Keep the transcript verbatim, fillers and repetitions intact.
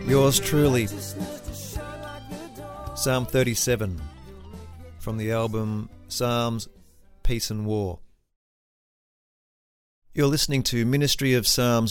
Yours truly, Psalm thirty-seven, from the album Psalms, Peace and War. You're listening to Ministry of Psalms